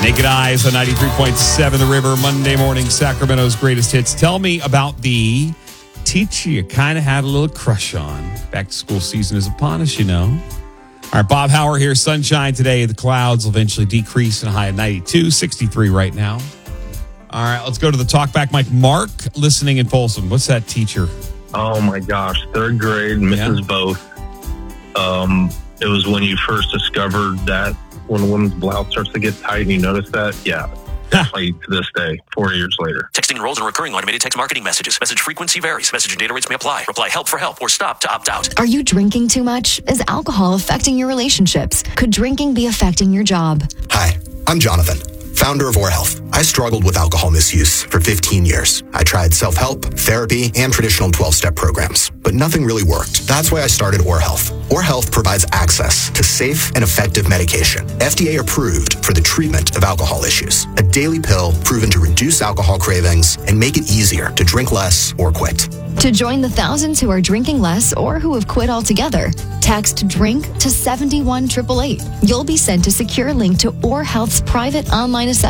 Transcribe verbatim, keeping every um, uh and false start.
Naked Eyes on ninety-three point seven The River, Monday morning, Sacramento's greatest hits. Tell me about the teacher you kind of had a little crush on. Back to school season is upon us, you know. All right, Bob Hauer here. Sunshine today. The clouds will eventually decrease in a high of ninety-two, sixty-three right now. All right, let's go to the talkback mic. Mark, listening in Folsom. What's that teacher? Oh, my gosh. Third grade, Missus Yeah. Both. Um, it was when you first discovered that when a woman's blouse starts to get tight and you notice that. Yeah. Definitely to this day, four years later. Texting enrolls in recurring automated text marketing messages. Message frequency varies. Message and data rates may apply. Reply help for help or stop to opt out. Are you drinking too much? Is alcohol affecting your relationships? Could drinking be affecting your job? Hi, I'm Jonathan, founder of Or Health. I struggled with alcohol misuse for fifteen years. I tried self-help, therapy, and traditional twelve-step programs, but nothing really worked. That's why I started Or Health. Or Health provides access to safe and effective medication, F D A approved for the treatment of alcohol issues. A daily pill proven to reduce alcohol cravings and make it easier to drink less or quit. To join the thousands who are drinking less or who have quit altogether, text DRINK to seven one eight eight eight. You'll be sent a secure link to Or Health's private online assessment.